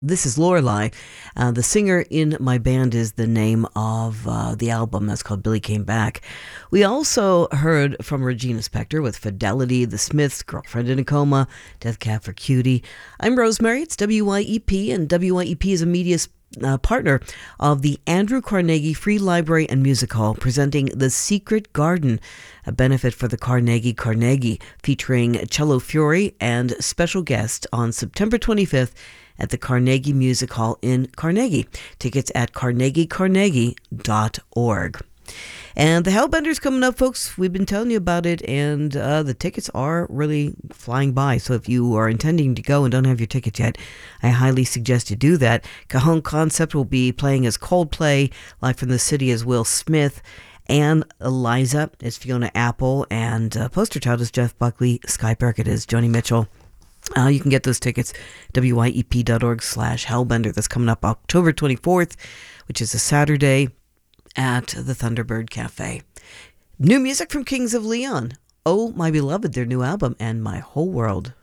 This is Lorelei. The singer in my band is the name of the album. That's called Billy Came Back. We also heard from Regina Spektor with Fidelity, The Smiths, Girlfriend in a Coma, Death Cab for Cutie. I'm Rosemary. It's WYEP, and WYEP is a media partner of the Andrew Carnegie Free Library and Music Hall, presenting The Secret Garden, a benefit for the Carnegie, featuring Cello Fury and special guest on September 25th at the Carnegie Music Hall in Carnegie. Tickets at carnegie.org. And the Hellbender's coming up, folks. We've been telling you about it, and the tickets are really flying by. So if you are intending to go and don't have your tickets yet, I highly suggest you do that. Cajon Concept will be playing as Coldplay, live from the city as Will Smith, and Eliza is Fiona Apple, and poster child is Jeff Buckley, Sky Burkett is Joni Mitchell. You can get those tickets, wyep.org/Hellbender. That's coming up October 24th, which is a Saturday at the Thunderbird Cafe. New music from Kings of Leon. Oh, My Beloved, their new album, and My Whole World.